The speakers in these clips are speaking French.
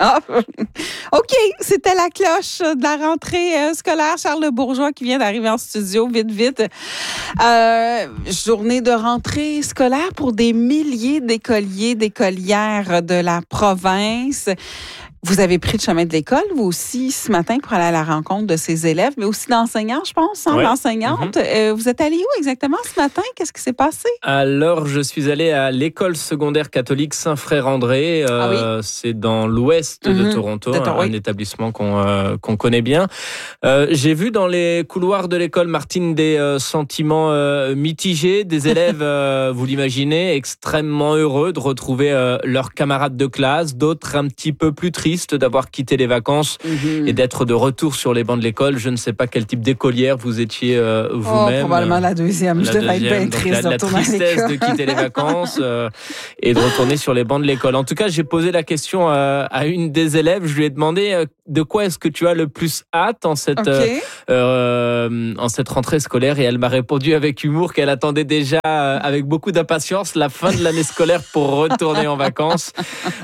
Ah, OK, c'était la cloche de la rentrée scolaire Charles Bourgeois qui vient d'arriver en studio, vite. Journée de rentrée scolaire pour des milliers d'écoliers, d'écolières de la province. Vous avez pris le chemin de l'école, vous aussi, ce matin, pour aller à la rencontre de ces élèves, mais aussi d'enseignants, je pense, ouais. d'enseignantes. Vous êtes allé où exactement ce matin? Qu'est-ce qui s'est passé? Alors, je suis allé à l'école secondaire catholique Saint-Frère-André. C'est dans l'ouest de Toronto, un établissement qu'on connaît bien. J'ai vu dans les couloirs de l'école, Martine, des sentiments mitigés, des élèves, vous l'imaginez, extrêmement heureux de retrouver leurs camarades de classe, d'autres un petit peu plus tristes d'avoir quitté les vacances et d'être de retour sur les bancs de l'école. Je ne sais pas quel type d'écolière vous étiez vous-même. Probablement la deuxième. Je devais être bien triste de retourner à l'école. La tristesse de quitter les vacances et de retourner sur les bancs de l'école. En tout cas, j'ai posé la question à une des élèves. Je lui ai demandé de quoi est-ce que tu as le plus hâte en cette rentrée scolaire, et elle m'a répondu avec humour qu'elle attendait déjà avec beaucoup d'impatience la fin de l'année scolaire pour retourner en vacances.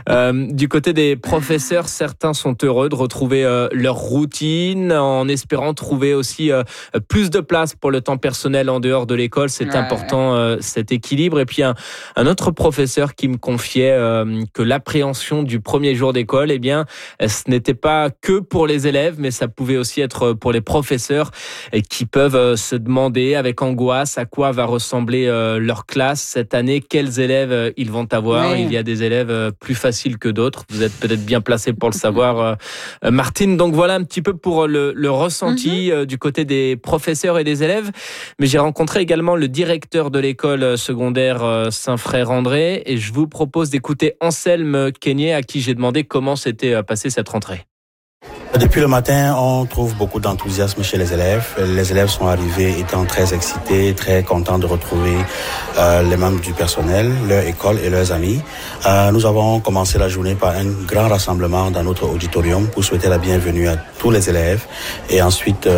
Du côté des professeurs, certains sont heureux de retrouver leur routine en espérant trouver aussi plus de place pour le temps personnel en dehors de l'école. C'est important, cet équilibre. Et puis un autre professeur qui me confiait que l'appréhension du premier jour d'école, eh bien, ce n'était pas que pour les élèves, mais ça pouvait aussi être pour les professeurs qui peuvent se demander avec angoisse à quoi va ressembler leur classe cette année, quels élèves ils vont avoir. Il y a des élèves plus faciles que d'autres. Vous êtes peut-être bien placé pour le savoir, Martine. Donc voilà un petit peu pour le ressenti du côté des professeurs et des élèves. Mais j'ai rencontré également le directeur de l'école secondaire Saint-Frère-André, et je vous propose d'écouter Anselme Kenyé, à qui j'ai demandé comment s'était passée cette rentrée. Depuis le matin, on trouve beaucoup d'enthousiasme chez les élèves. Les élèves sont arrivés étant très excités, très contents de retrouver les membres du personnel, leur école et leurs amis. Nous avons commencé la journée par un grand rassemblement dans notre auditorium pour souhaiter la bienvenue à tous les élèves. Et ensuite,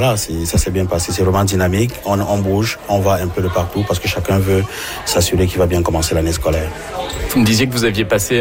ça s'est bien passé. C'est vraiment dynamique. On bouge, on va un peu de partout parce que chacun veut s'assurer qu'il va bien commencer l'année scolaire. Vous me disiez que vous aviez passé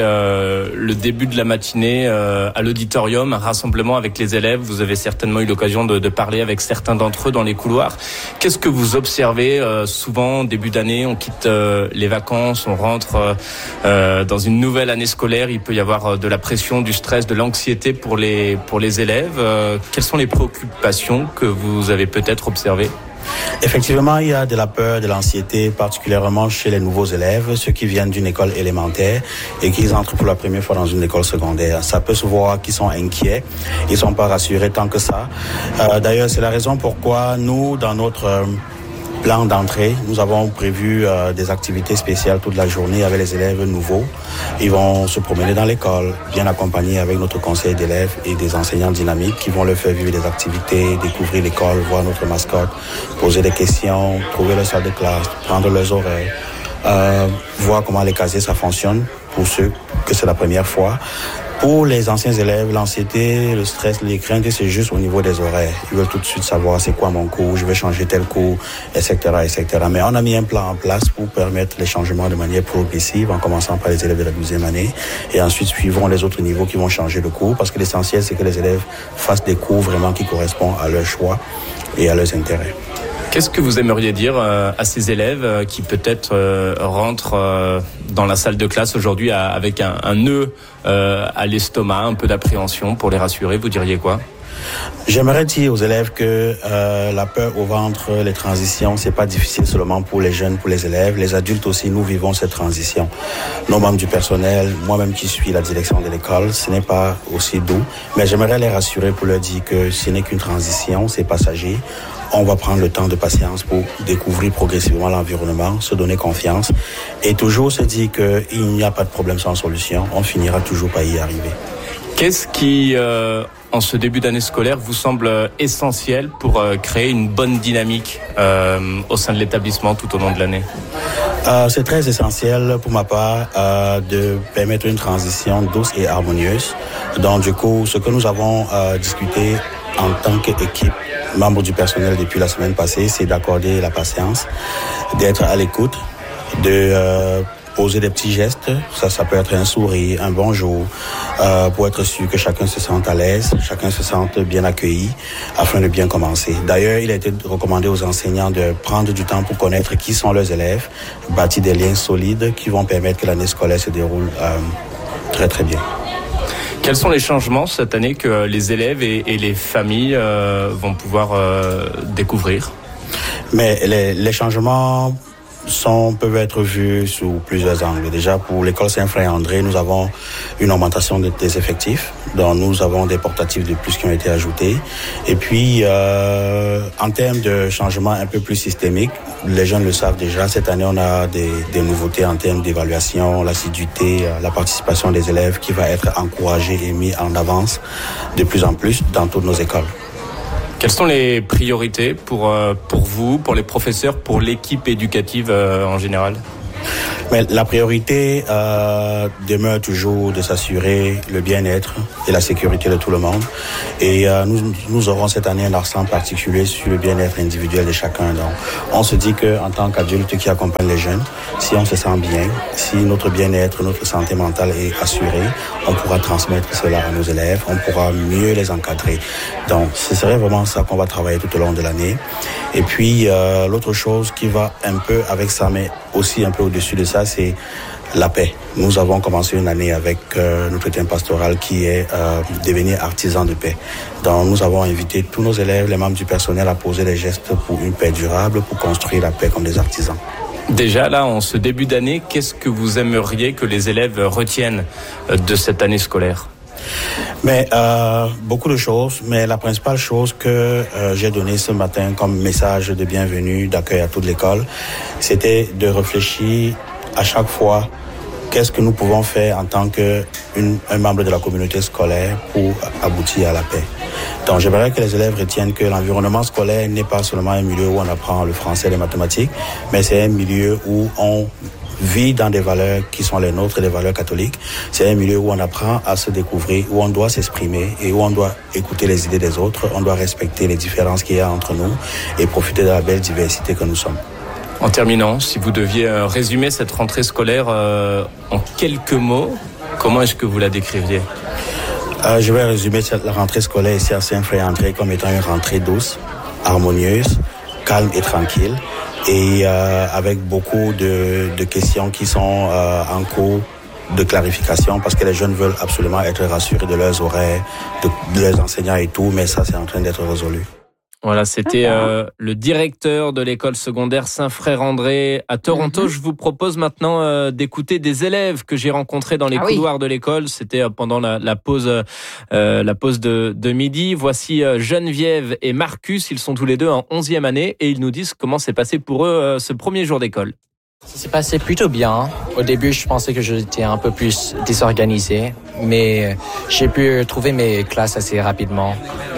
le début de la matinée à l'auditorium, un rassemblement avec les élèves. Vous avez certainement eu l'occasion de parler avec certains d'entre eux dans les couloirs. Qu'est-ce que vous observez souvent début d'année? On quitte les vacances, on rentre dans une nouvelle année scolaire. Il peut y avoir de la pression, du stress, de l'anxiété pour les élèves. Quelles sont les préoccupations que vous avez peut-être observées? Effectivement, il y a de la peur, de l'anxiété, particulièrement chez les nouveaux élèves, ceux qui viennent d'une école élémentaire et qui entrent pour la première fois dans une école secondaire. Ça peut se voir qu'ils sont inquiets, ils ne sont pas rassurés tant que ça. D'ailleurs, c'est la raison pourquoi nous, dans notre plan d'entrée, nous avons prévu des activités spéciales toute la journée avec les élèves nouveaux. Ils vont se promener dans l'école, bien accompagnés avec notre conseil d'élèves et des enseignants dynamiques qui vont leur faire vivre des activités, découvrir l'école, voir notre mascotte, poser des questions, trouver leur salle de classe, prendre leurs horaires, voir comment les casiers ça fonctionne pour ceux que c'est la première fois. Pour les anciens élèves, l'anxiété, le stress, les craintes, c'est juste au niveau des horaires. Ils veulent tout de suite savoir c'est quoi mon cours, je vais changer tel cours, etc., etc. Mais on a mis un plan en place pour permettre les changements de manière progressive, en commençant par les élèves de la 12e année. Et ensuite, suivront les autres niveaux qui vont changer de cours, parce que l'essentiel, c'est que les élèves fassent des cours vraiment qui correspondent à leurs choix et à leurs intérêts. Qu'est-ce que vous aimeriez dire à ces élèves qui peut-être rentrent dans la salle de classe aujourd'hui avec un nœud à l'estomac, un peu d'appréhension, pour les rassurer? Vous diriez quoi? J'aimerais dire aux élèves que la peur au ventre, les transitions, c'est pas difficile seulement pour les jeunes, pour les élèves. Les adultes aussi, nous vivons cette transition. Nos membres du personnel, moi-même qui suis la direction de l'école, ce n'est pas aussi doux. Mais j'aimerais les rassurer pour leur dire que ce n'est qu'une transition, c'est passager. On va prendre le temps de patience pour découvrir progressivement l'environnement, se donner confiance et toujours se dire qu'il n'y a pas de problème sans solution. On finira toujours par y arriver. Qu'est-ce qui, en ce début d'année scolaire, vous semble essentiel pour créer une bonne dynamique au sein de l'établissement tout au long de l'année? C'est très essentiel pour ma part de permettre une transition douce et harmonieuse. Donc du coup, ce que nous avons discuté en tant qu'équipe, membres du personnel depuis la semaine passée, c'est d'accorder la patience, d'être à l'écoute, de poser des petits gestes. Ça peut être un sourire, un bonjour, pour être sûr que chacun se sente à l'aise, chacun se sente bien accueilli, afin de bien commencer. D'ailleurs, il a été recommandé aux enseignants de prendre du temps pour connaître qui sont leurs élèves, bâtir des liens solides qui vont permettre que l'année scolaire se déroule très très bien. Quels sont les changements cette année que les élèves et les familles vont pouvoir découvrir? Mais les changements peuvent être vus sous plusieurs angles. Déjà, pour l'école Saint-Frère-André, nous avons une augmentation des effectifs. Donc, nous avons des portatifs de plus qui ont été ajoutés. Et puis, en termes de changements un peu plus systémiques, les jeunes le savent déjà, cette année, on a des nouveautés en termes d'évaluation, l'assiduité, la participation des élèves qui va être encouragée et mise en avance de plus en plus dans toutes nos écoles. Quelles sont les priorités pour vous, pour les professeurs, pour l'équipe éducative en général? Mais la priorité demeure toujours de s'assurer le bien-être et la sécurité de tout le monde. Et nous aurons cette année un accent particulier sur le bien-être individuel de chacun. Donc, on se dit qu'en tant qu'adulte qui accompagne les jeunes, si on se sent bien, si notre bien-être, notre santé mentale est assurée, on pourra transmettre cela à nos élèves, on pourra mieux les encadrer. Donc, ce serait vraiment ça qu'on va travailler tout au long de l'année. Et puis, l'autre chose qui va un peu avec ça, mais aussi un peu au-dessus de ça, c'est la paix. Nous avons commencé une année avec notre thème pastoral qui est devenir artisan de paix. Donc, nous avons invité tous nos élèves, les membres du personnel à poser des gestes pour une paix durable, pour construire la paix comme des artisans. Déjà, là, en ce début d'année, qu'est-ce que vous aimeriez que les élèves retiennent de cette année scolaire? Mais beaucoup de choses, mais la principale chose que j'ai donnée ce matin comme message de bienvenue, d'accueil à toute l'école, c'était de réfléchir à chaque fois qu'est-ce que nous pouvons faire en tant qu'un membre de la communauté scolaire pour aboutir à la paix. Donc j'aimerais que les élèves retiennent que l'environnement scolaire n'est pas seulement un milieu où on apprend le français et les mathématiques, mais c'est un milieu où on vit dans des valeurs qui sont les nôtres, des valeurs catholiques. C'est un milieu où on apprend à se découvrir, où on doit s'exprimer et où on doit écouter les idées des autres, on doit respecter les différences qu'il y a entre nous et profiter de la belle diversité que nous sommes. En terminant, si vous deviez résumer cette rentrée scolaire en quelques mots, comment est-ce que vous la décririez? Je vais résumer la rentrée scolaire ici à Saint-Frère-André comme étant une rentrée douce, harmonieuse, calme et tranquille, et avec beaucoup de questions qui sont en cours de clarification, parce que les jeunes veulent absolument être rassurés de leurs horaires, de leurs enseignants et tout, mais ça c'est en train d'être résolu. Voilà, c'était le directeur de l'école secondaire Saint-Frère-André à Toronto. Je vous propose maintenant d'écouter des élèves que j'ai rencontrés dans les couloirs de l'école. C'était pendant la pause de midi. Voici Geneviève et Marcus. Ils sont tous les deux en 11e année et ils nous disent comment s'est passé pour eux ce premier jour d'école. Ça s'est passé plutôt bien. Au début, je pensais que j'étais un peu plus désorganisé, mais j'ai pu trouver mes classes assez rapidement.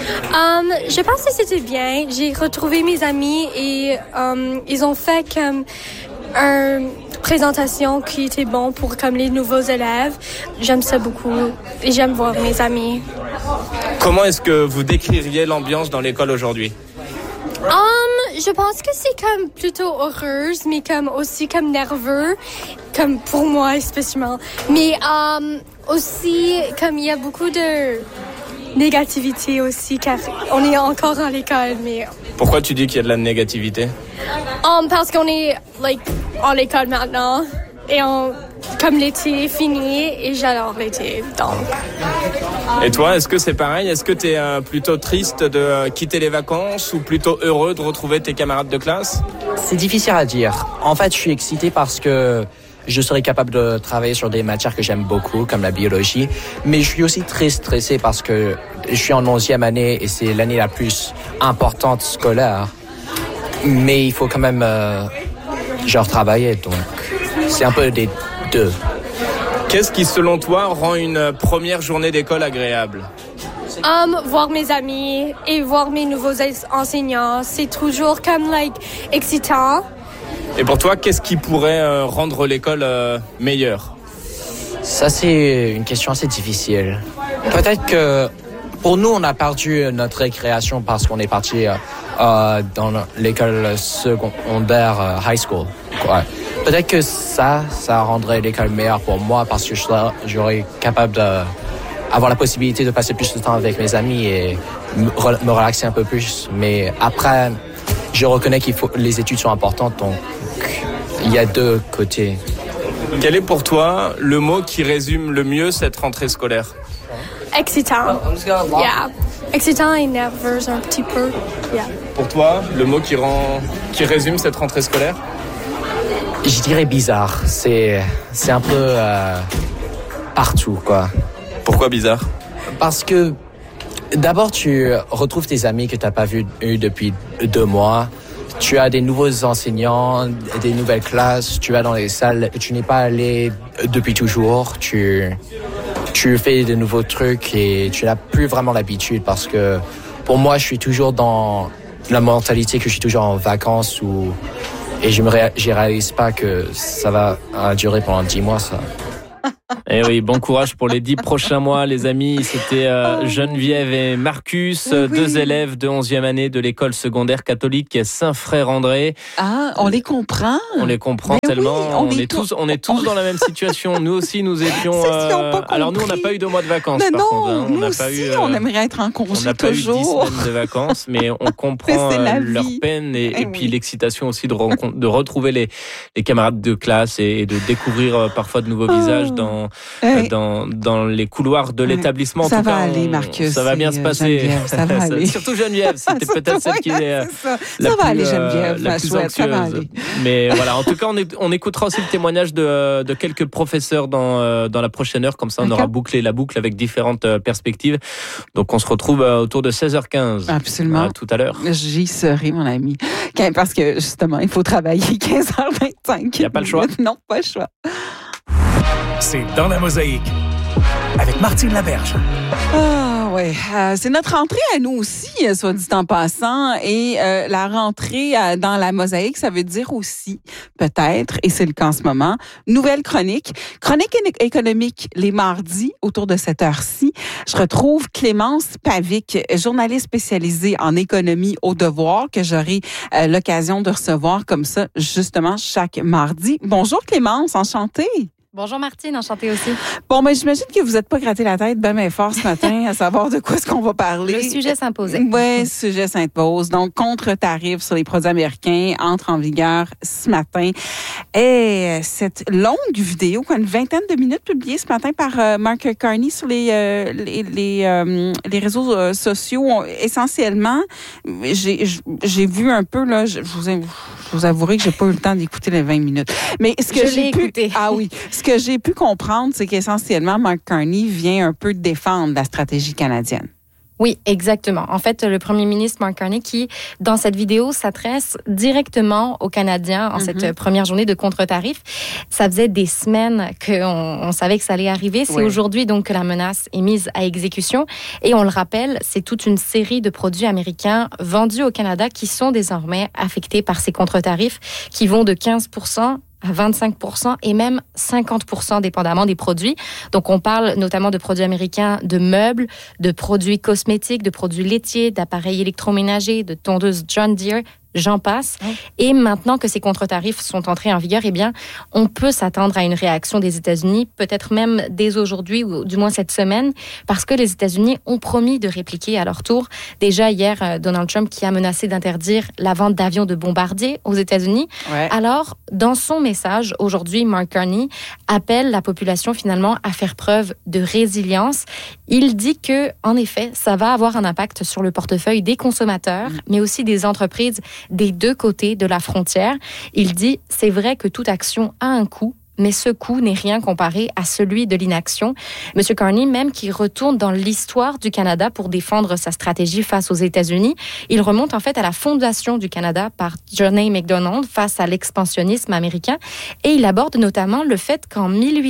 Je pense que c'était bien. J'ai retrouvé mes amis et ils ont fait comme une présentation qui était bon pour comme les nouveaux élèves. J'aime ça beaucoup et j'aime voir mes amis. Comment est-ce que vous décririez l'ambiance dans l'école aujourd'hui? Je pense que c'est comme plutôt heureuse, mais comme aussi comme nerveux, comme pour moi spécialement. Mais aussi comme il y a beaucoup de négativité aussi, car on est encore à l'école. Mais pourquoi tu dis qu'il y a de la négativité? Parce qu'on est à l'école maintenant et comme l'été est fini et j'adore l'été, donc. Et toi, est-ce que c'est pareil? Est-ce que tu es plutôt triste de quitter les vacances ou plutôt heureux de retrouver tes camarades de classe? C'est difficile à dire. En fait, je suis excité parce que je serai capable de travailler sur des matières que j'aime beaucoup, comme la biologie. Mais je suis aussi très stressé parce que je suis en 11e année et c'est l'année la plus importante scolaire. Mais il faut quand même travailler, donc c'est un peu des deux. Qu'est-ce qui, selon toi, rend une première journée d'école agréable? Voir mes amis et voir mes nouveaux enseignants, c'est toujours comme excitant. Et pour toi, qu'est-ce qui pourrait rendre l'école meilleure? Ça, c'est une question assez difficile. Peut-être que pour nous, on a perdu notre récréation parce qu'on est parti dans l'école secondaire, high school. Ouais. Peut-être que ça rendrait l'école meilleure pour moi parce que j'aurais capable d'avoir la possibilité de passer plus de temps avec mes amis et me relaxer un peu plus. Mais après, je reconnais les études sont importantes, donc il y a deux côtés. Quel est pour toi le mot qui résume le mieux cette rentrée scolaire? Excitant. Yeah. Excitant et nerveuse un petit peu. Yeah. Pour toi, le mot qui résume cette rentrée scolaire? Je dirais bizarre. C'est un peu partout, quoi. Pourquoi bizarre? Parce que d'abord, tu retrouves tes amis que tu n'as pas vus depuis 2 mois. Tu as des nouveaux enseignants, des nouvelles classes. Tu vas dans les salles. Tu n'es pas allé depuis toujours. Tu fais de nouveaux trucs et tu n'as plus vraiment l'habitude parce que pour moi, je suis toujours dans la mentalité que je suis toujours en vacances et je réalise pas que ça va durer pendant 10 mois, ça. Eh oui, bon courage pour les 10 prochains mois, les amis. C'était Geneviève et Marcus, oui. 2 élèves de 11e année de l'école secondaire catholique Saint-Frère-André. Ah, on les comprend. On les comprend mais tellement. Oui, on est tous dans la même situation. Nous aussi, nous étions. Alors nous, on n'a pas eu 2 mois de vacances. Mais par non, contre, hein. nous aussi, on aimerait être en congé toujours. On n'a pas eu 10 semaines de vacances, mais on comprend leur peine et puis l'excitation aussi de retrouver les camarades de classe et de découvrir parfois de nouveaux visages dans les couloirs de l'établissement. Ça va aller, Marcus. Ça va bien se passer. Geneviève, ça va aller. Surtout Geneviève, c'était peut-être celle qui est ça va aller, Geneviève, la plus anxieuse. Ça va aller. Mais voilà, en tout cas, on écoutera aussi le témoignage de quelques professeurs dans la prochaine heure. Comme ça, on aura bouclé la boucle avec différentes perspectives. Donc, on se retrouve autour de 16h15. Absolument. Tout à l'heure. J'y serai, mon ami. Parce que, justement, il faut travailler 15h25. Il n'y a pas le choix. Non, pas le choix. C'est Dans la Mosaïque, avec Martine Laberge. Ah oui, c'est notre rentrée à nous aussi, soit dit en passant. Et la rentrée dans la Mosaïque, ça veut dire aussi, peut-être, et c'est le cas en ce moment, nouvelle chronique. Chronique économique les mardis, autour de cette heure-ci. Je retrouve Clémence Pavic, journaliste spécialisée en économie au Devoir, que j'aurai l'occasion de recevoir comme ça, justement, chaque mardi. Bonjour Clémence, enchantée. Bonjour Martine, enchantée aussi. Bon, ben j'imagine que vous n'êtes pas gratté la tête bien fort ce matin à savoir de quoi est-ce qu'on va parler. Le sujet s'imposait. Oui, le sujet s'impose. Donc, contre-tarif sur les produits américains entre en vigueur ce matin. Et cette longue vidéo, une 20aine de minutes publiée ce matin par Mark Carney sur les réseaux sociaux, essentiellement, j'ai vu un peu, là, je vous avouerai que j'ai pas eu le temps d'écouter les 20 minutes. Mais ce que j'ai pu... écouté. Ah oui. Ce que j'ai pu comprendre, c'est qu'essentiellement, Mark Carney vient un peu défendre la stratégie canadienne. Oui, exactement. En fait, le premier ministre Mark Carney qui, dans cette vidéo, s'adresse directement aux Canadiens en cette première journée de contre-tarif. Ça faisait des semaines qu'on savait que ça allait arriver. C'est aujourd'hui donc que la menace est mise à exécution. Et on le rappelle, c'est toute une série de produits américains vendus au Canada qui sont désormais affectés par ces contre-tarifs qui vont de 15% à 25% et même 50% dépendamment des produits. Donc, on parle notamment de produits américains, de meubles, de produits cosmétiques, de produits laitiers, d'appareils électroménagers, de tondeuses John Deere, j'en passe. Et maintenant que ces contre-tarifs sont entrés en vigueur, eh bien, on peut s'attendre à une réaction des États-Unis, peut-être même dès aujourd'hui ou du moins cette semaine, parce que les États-Unis ont promis de répliquer à leur tour. Déjà hier, Donald Trump qui a menacé d'interdire la vente d'avions de bombardiers aux États-Unis. Ouais. Alors, dans son message, aujourd'hui, Mark Carney appelle la population finalement à faire preuve de résilience. Il dit que, en effet, ça va avoir un impact sur le portefeuille des consommateurs, mais aussi des entreprises des deux côtés de la frontière. Il dit, c'est vrai que toute action a un coût, mais ce coût n'est rien comparé à celui de l'inaction. Monsieur Carney, même qui retourne dans l'histoire du Canada pour défendre sa stratégie face aux États-Unis, il remonte en fait à la fondation du Canada par John A. Macdonald face à l'expansionnisme américain et il aborde notamment le fait qu'en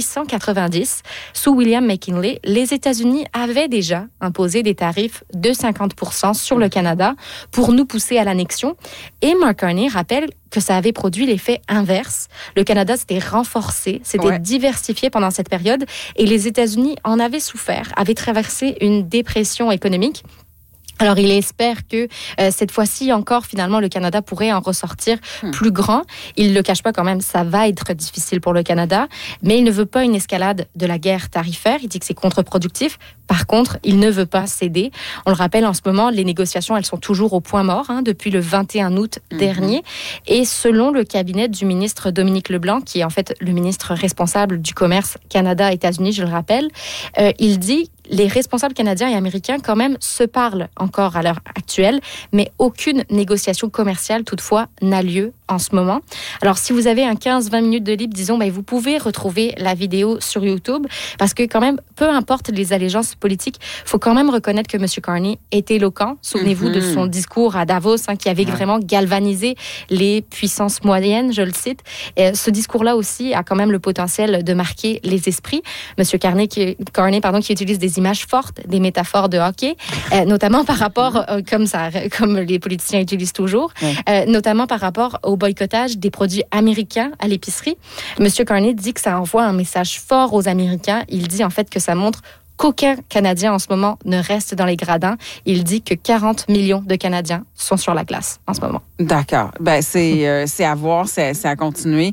1890, sous William McKinley, les États-Unis avaient déjà imposé des tarifs de 50% sur le Canada pour nous pousser à l'annexion. Et Mark Carney rappelle que ça avait produit l'effet inverse. Le Canada s'était renforcé, s'était diversifié pendant cette période et les États-Unis en avaient souffert, avaient traversé une dépression économique. Alors, il espère que cette fois-ci encore, finalement, le Canada pourrait en ressortir plus grand. Il ne le cache pas quand même, ça va être difficile pour le Canada, mais il ne veut pas une escalade de la guerre tarifaire. Il dit que c'est contre-productif. Par contre, il ne veut pas céder. On le rappelle, en ce moment, les négociations, elles sont toujours au point mort depuis le 21 août dernier. Et selon le cabinet du ministre Dominique Leblanc, qui est en fait le ministre responsable du commerce Canada-États-Unis, je le rappelle, il dit les responsables canadiens et américains quand même se parlent encore à l'heure actuelle, mais aucune négociation commerciale toutefois n'a lieu en ce moment. Alors si vous avez un 15-20 minutes de libre, disons, vous pouvez retrouver la vidéo sur YouTube, parce que quand même, peu importe les allégeances politiques, il faut quand même reconnaître que M. Carney est éloquent. Souvenez-vous de son discours à Davos, qui avait vraiment galvanisé les puissances moyennes, je le cite. Et ce discours-là aussi a quand même le potentiel de marquer les esprits. M. Carney, qui utilise des images fortes, des métaphores de hockey, notamment par rapport, comme les politiciens utilisent toujours, notamment par rapport au boycottage des produits américains à l'épicerie. M. Carney dit que ça envoie un message fort aux Américains. Il dit en fait que ça montre qu'aucun Canadien en ce moment ne reste dans les gradins. Il dit que 40 millions de Canadiens sont sur la glace en ce moment. D'accord. C'est à voir, c'est à continuer.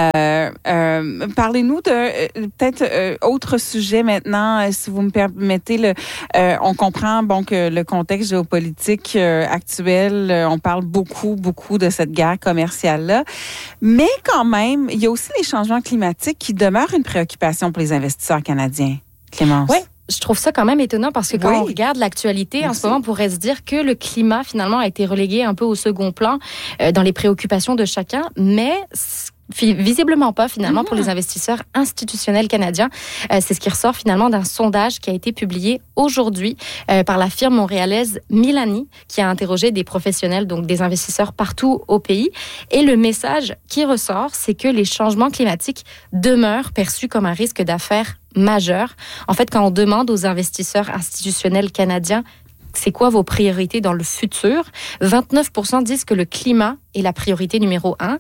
Parlez-nous de peut-être autre sujet maintenant, si vous me permettez. On comprend que le contexte géopolitique actuel, on parle beaucoup de cette guerre commerciale-là, mais quand même, il y a aussi les changements climatiques qui demeurent une préoccupation pour les investisseurs canadiens. Clémence. Oui. Je trouve ça quand même étonnant parce que quand on regarde l'actualité, en ce moment, on pourrait se dire que le climat, finalement, a été relégué un peu au second plan dans les préoccupations de chacun, mais visiblement pas, finalement, pour les investisseurs institutionnels canadiens. C'est ce qui ressort, finalement, d'un sondage qui a été publié aujourd'hui par la firme montréalaise Milani, qui a interrogé des professionnels, donc des investisseurs partout au pays. Et le message qui ressort, c'est que les changements climatiques demeurent perçus comme un risque d'affaires majeur. En fait, quand on demande aux investisseurs institutionnels canadiens c'est quoi vos priorités dans le futur, 29% disent que le climat est la priorité numéro 1,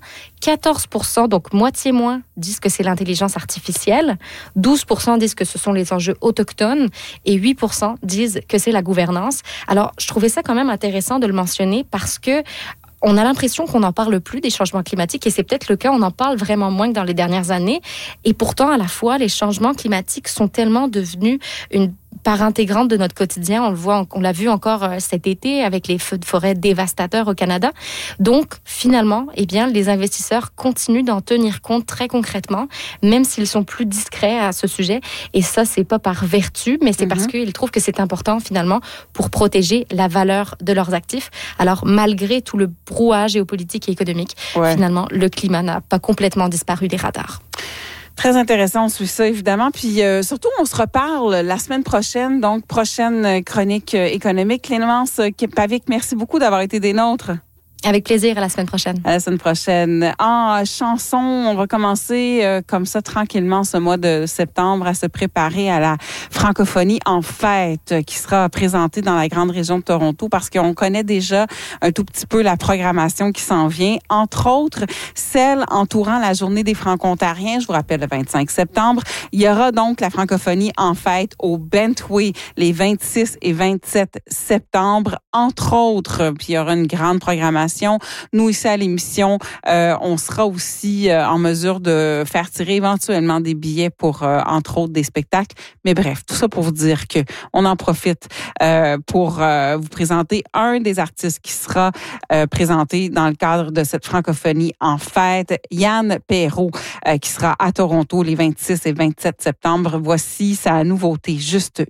14%, donc moitié moins, disent que c'est l'intelligence artificielle, 12% disent que ce sont les enjeux autochtones et 8% disent que c'est la gouvernance. Alors, je trouvais ça quand même intéressant de le mentionner parce que on a l'impression qu'on n'en parle plus des changements climatiques et c'est peut-être le cas, on en parle vraiment moins que dans les dernières années. Et pourtant, à la fois, les changements climatiques sont tellement devenus une part intégrante de notre quotidien. On l'a vu encore cet été avec les feux de forêt dévastateurs au Canada. Donc, finalement, les investisseurs continuent d'en tenir compte très concrètement, même s'ils sont plus discrets à ce sujet. Et ça, c'est pas par vertu, mais c'est parce qu'ils trouvent que c'est important, finalement, pour protéger la valeur de leurs actifs. Alors, malgré tout le brouhaha géopolitique et économique, finalement, le climat n'a pas complètement disparu des radars. Très intéressant, on suit ça évidemment. Puis surtout, on se reparle la semaine prochaine, donc prochaine chronique économique. Clémence Pavic, merci beaucoup d'avoir été des nôtres. Avec plaisir, à la semaine prochaine. À la semaine prochaine. En chanson, on va commencer comme ça tranquillement ce mois de septembre à se préparer à la francophonie en fête qui sera présentée dans la grande région de Toronto parce qu'on connaît déjà un tout petit peu la programmation qui s'en vient. Entre autres, celle entourant la journée des Franco-Ontariens, je vous rappelle le 25 septembre. Il y aura donc la francophonie en fête au Bentway les 26 et 27 septembre, entre autres. Puis il y aura une grande programmation. Nous, ici à l'émission, on sera aussi en mesure de faire tirer éventuellement des billets pour, entre autres, des spectacles. Mais bref, tout ça pour vous dire que on en profite pour vous présenter un des artistes qui sera présenté dans le cadre de cette francophonie en fête, Yann Perrault, qui sera à Toronto les 26 et 27 septembre. Voici sa nouveauté, Juste